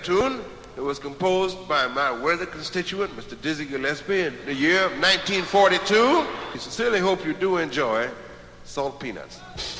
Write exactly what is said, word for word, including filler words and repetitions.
tune. It was composed by my worthy constituent, Mister Dizzy Gillespie, in the year of nineteen forty-two. We sincerely hope you do enjoy Salt Peanuts.